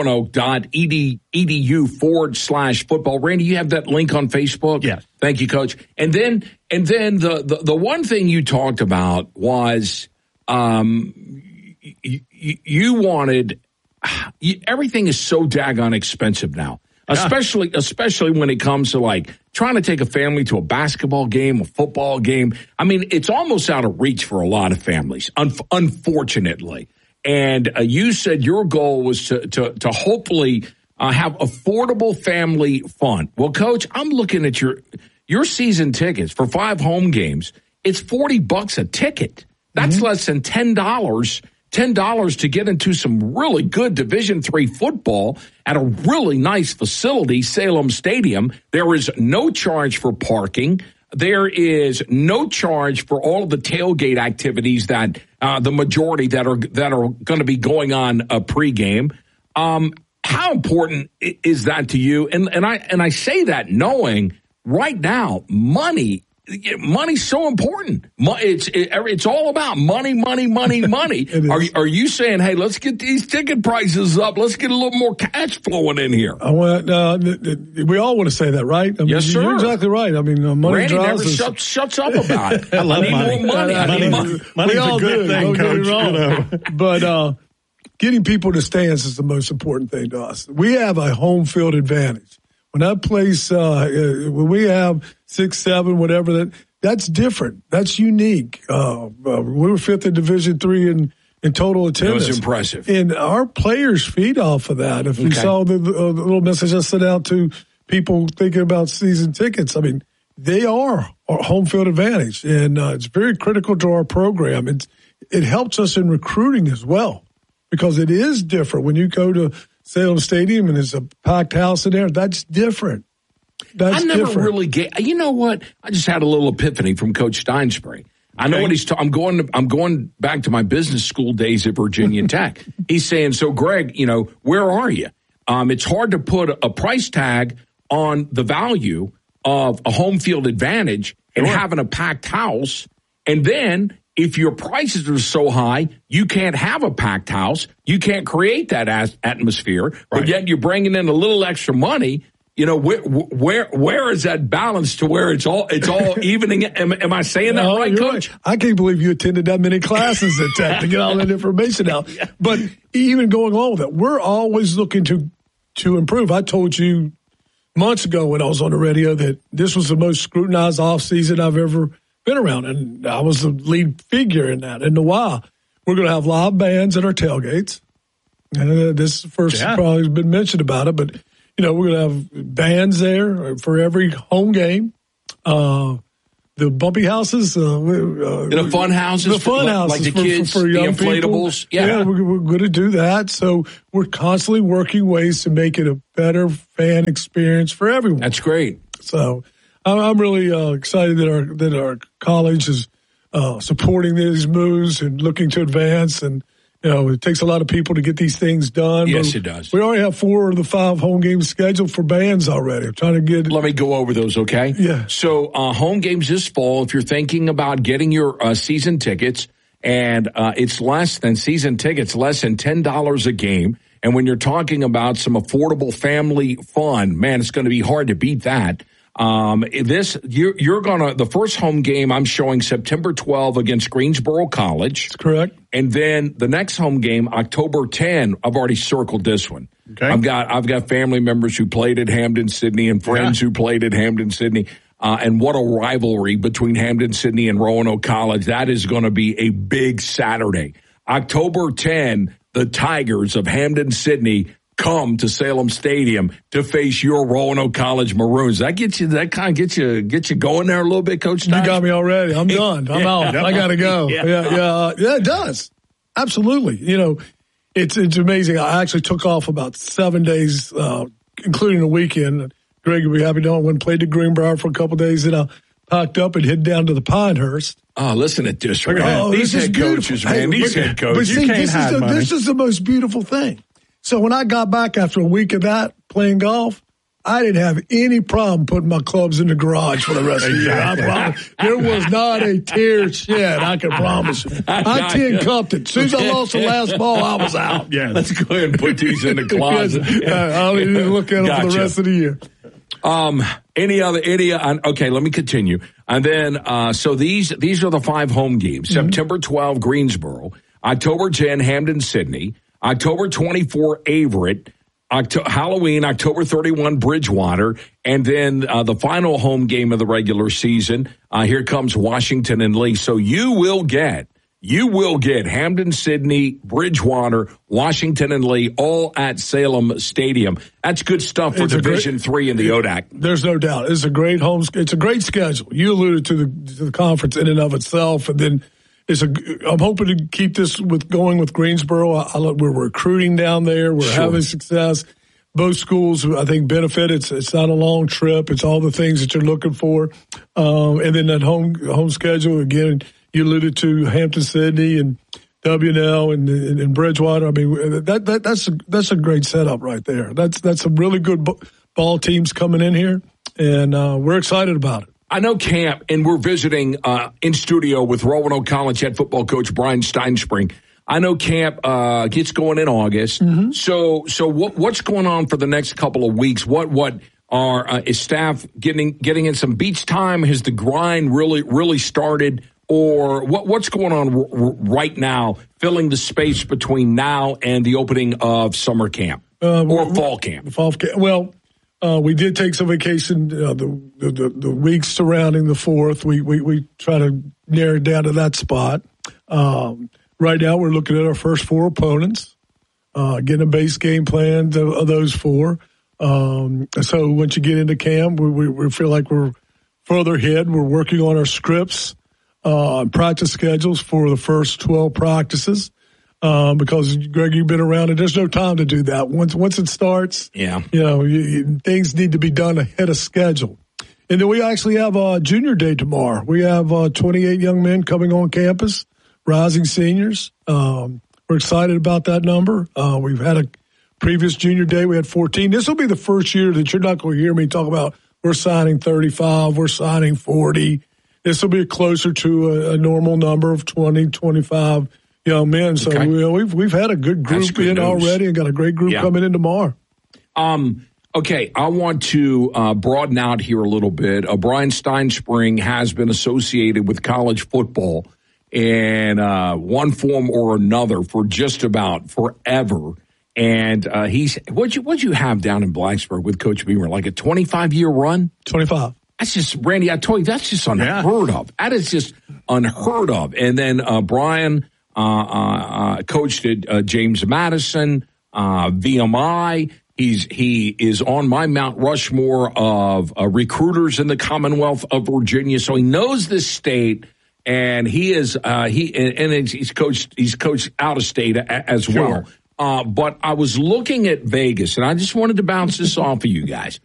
roanoke.edu forward slash football. Randy, you have that link on Facebook? Yes. Thank you, Coach. And then, and then the, the, the one thing you talked about was, um, you, you wanted, you, everything is so daggone expensive now. Yeah. Especially, especially when it comes to like trying to take a family to a basketball game, a football game. I mean, it's almost out of reach for a lot of families, un- unfortunately. And uh, you said your goal was to to, to hopefully uh, have affordable family fun. Well, Coach, I'm looking at your your season tickets for five home games. It's forty bucks a ticket. That's mm-hmm. less than ten dollars. ten dollars to get into some really good Division three football at a really nice facility, Salem Stadium. There is no charge for parking. There is no charge for all of the tailgate activities that uh, the majority that are that are going to be going on uh, pregame. Um, how important is that to you? And and I and I say that knowing right now money. Money's so important. It's it, it's all about money, money, money, money. Are are you saying, hey, let's get these ticket prices up? Let's get a little more cash flowing in here. I want. Uh, we all want to say that, right? I mean, yes, sir. You're exactly right. I mean, uh, money Randy drives never us. shuts, shuts up about it. I love I need money. more money. I need money. Money's we all a good do. thing, Don't Coach. get me wrong. You know. But uh, getting people to stands is the most important thing to us. We have a home field advantage. When that place, uh, when we have six, seven, whatever that. That's different. That's unique. Uh, uh, we were fifth in Division Three in, in total attendance. It was impressive. And our players feed off of that. If you Okay. saw the, the, uh, the little message I sent out to people thinking about season tickets, I mean, they are our home field advantage. And uh, it's very critical to our program. It's, it helps us in recruiting as well because it is different. When you go to Salem Stadium and there's a packed house in there, that's different. That's I never different. really get. You know what? I just had a little epiphany from Coach Steinspring. I know Okay. what he's. Ta- I'm going. To, I'm going back to my business school days at Virginia Tech. He's saying, "So, Greg, you know, where are you? Um, it's hard to put a price tag on the value of a home field advantage and Sure. having a packed house, and then if your prices are so high, you can't have a packed house. You can't create that as- atmosphere. Right. But yet you're bringing in a little extra money. You know, where where where is that balance to where it's all it's all evening? Am, am I saying that no, right, Coach? Right. I can't believe you attended that many classes at Tech to get all that information out. Yeah. But even going on with it, we're always looking to to improve. I told you months ago when I was on the radio that this was the most scrutinized offseason I've ever been around, and I was the lead figure in that. In a while, we're going to have live bands at our tailgates. And uh, this is the first yeah. probably has been mentioned about it, but you know, we're going to have bands there for every home game. Uh, the bumpy houses. Uh, uh, the fun houses. The fun for, houses. Like the for, kids, for, for young the inflatables. People. Yeah, yeah we're, we're going to do that. So we're constantly working ways to make it a better fan experience for everyone. That's great. So I'm really uh, excited that our, that our college is uh, supporting these moves and looking to advance. And you know, it takes a lot of people to get these things done. Yes, it does. We already have four of the five home games scheduled for bands already. I'm trying to get. Let me go over those, okay? Yeah. So, uh, home games this fall, if you're thinking about getting your uh, season tickets, and uh, it's less than season tickets, less than ten dollars a game. And when you're talking about some affordable family fun, man, it's going to be hard to beat that. Um, this, you're, you're gonna, the first home game I'm showing September twelfth against Greensboro College. That's correct. And then the next home game, October tenth, I've already circled this one. Okay. I've got, I've got family members who played at Hampden-Sydney and friends yeah. who played at Hampden-Sydney. Uh, and what a rivalry between Hampden-Sydney and Roanoke College. That is going to be a big Saturday. October tenth, the Tigers of Hampden-Sydney come to Salem Stadium to face your Roanoke College Maroons. That gets you. That kind of gets you. Get you going there a little bit, Coach. You got me already. I'm done. I'm yeah. out. I got to go. Yeah, yeah, yeah. Yeah, it does. Absolutely. You know, it's it's amazing. I actually took off about seven days, uh, including the weekend. Greg will be happy to know I went and played the Greenbrier for a couple of days, and I packed up and head down to the Pinehurst. Oh, listen at this. Right? Oh, these head coaches, man. Hey, these but, head coaches. But see, you can't this, hide is the, money. this is the most beautiful thing. So when I got back after a week of that playing golf, I didn't have any problem putting my clubs in the garage for the rest of the year. I promise. There was not a tear shed, I can promise you. I tin cupped it. As soon as I lost the last ball, I was out. Yeah, let's go ahead and put these in the closet. Yes, I'll need to look at them gotcha. for the rest of the year. Um, any other, any, uh, okay, let me continue. And then, uh, so these, these are the five home games. Mm-hmm. September twelfth, Greensboro. October tenth, Hampden-Sydney. October twenty-fourth, Averett. October, Halloween, October thirty-first, Bridgewater. And then uh, the final home game of the regular season, uh, here comes Washington and Lee. So you will get, you will get Hampden-Sydney, Bridgewater, Washington and Lee, all at Salem Stadium. That's good stuff for it's Division great, Three in the O D A C. There's no doubt. It's a great home. It's a great schedule. You alluded to the, to the conference in and of itself, and then It's a, I'm hoping to keep this with going with Greensboro. I, I, we're recruiting down there. We're sure. having success. Both schools, I think, benefit. It's it's not a long trip. It's all the things that you're looking for. Um, and then that home home schedule, again, you alluded to Hampden-Sydney and W and L and, and, and Bridgewater. I mean, that, that that's a, that's a great setup right there. That's that's some really good ball teams coming in here, and uh, we're excited about it. I know camp, and we're visiting uh, in studio with Roanoke College head football coach Brian Steinspring. I know camp uh, gets going in August. Mm-hmm. So, so what, what's going on for the next couple of weeks? What, what are uh, is staff getting getting in some beach time? Has the grind really really started, or what, what's going on r- r- right now, filling the space between now and the opening of summer camp uh, or fall camp? Fall camp. Well. Uh, we did take some vacation uh, the, the the weeks surrounding the fourth. We we we try to narrow it down to that spot. Um, right now, we're looking at our first four opponents, uh, getting a base game plan of, of those four. Um, so once you get into camp, we, we we feel like we're further ahead. We're working on our scripts, uh, practice schedules for the first twelve practices. Um, because Greg, you've been around, and there's no time to do that. Once once it starts, yeah, you know, you, you, things need to be done ahead of schedule. And then we actually have a junior day tomorrow. We have uh, twenty-eight young men coming on campus, rising seniors. Um, we're excited about that number. Uh, we've had a previous junior day. We had fourteen. This will be the first year that you're not going to hear me talk about we're signing thirty-five, we're signing forty. this will be closer to a, a normal number of twenty, twenty-five young men. So Okay. you know, we've we've had a good group good in news. already and got a great group Yeah. coming in tomorrow. Um, okay, I want to uh, broaden out here a little bit. Uh, Brian Steinspring has been associated with college football in uh, one form or another for just about forever. And uh, he's what'd you what'd you have down in Blacksburg with Coach Beamer? Like a twenty-five year run? twenty-five. That's just Randy. I told you that's just unheard of. That is just unheard of. And then uh, Brian uh, uh, coached at uh, James Madison, uh, V M I. He's he is on my Mount Rushmore of uh, recruiters in the Commonwealth of Virginia, so he knows this state. And he is uh, he and, and he's coached he's coached out of state a, as Sure. well. Uh, but I was looking at Vegas, and I just wanted to bounce this off of you guys.